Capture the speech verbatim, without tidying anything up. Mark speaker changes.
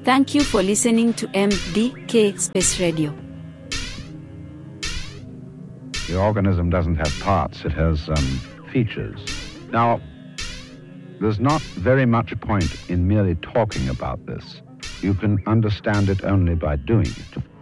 Speaker 1: Thank you for listening to M D K Space Radio.
Speaker 2: The organism doesn't have parts, it has um, features. Now, there's not very much point in merely talking about this. You can understand it only by doing it.